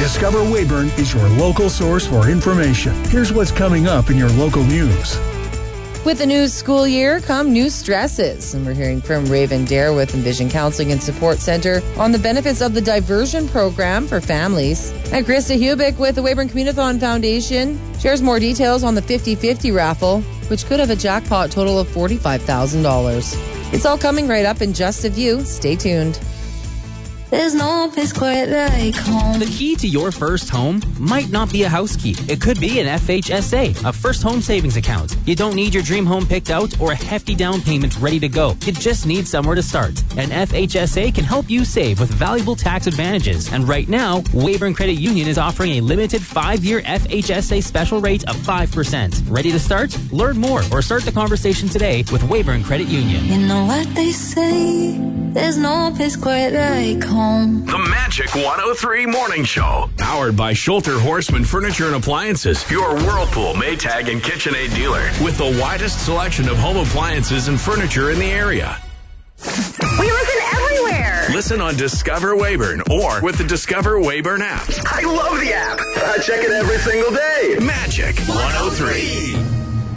Discover Weyburn is your local source for information. Here's what's coming up in your local news. With the new school year come new stresses. And we're hearing from Raven Dare with Envision Counseling and Support Center on the benefits of the diversion program for families. And Krista Hubick with the Weyburn Communithon Foundation shares more details on the 50-50 raffle, which could have a jackpot total of $45,000. It's all coming right up in just a few. Stay tuned. There's no place quite like home. The key to your first home might not be a house key. It could be an FHSA, a first home savings account. You don't need your dream home picked out or a hefty down payment ready to go. You just need somewhere to start. An FHSA can help you save with valuable tax advantages. And right now, Weyburn Credit Union is offering a limited 5-year FHSA special rate of 5%. Ready to start? Learn more or start the conversation today with Weyburn Credit Union. You know what they say, there's no place quite like home. The Magic 103 Morning Show. Powered by Schulter Horseman Furniture and Appliances. Your Whirlpool, Maytag, and KitchenAid dealer. With the widest selection of home appliances and furniture in the area. We listen everywhere. Listen on Discover Weyburn or with the Discover Weyburn app. I love the app. I check it every single day. Magic 103.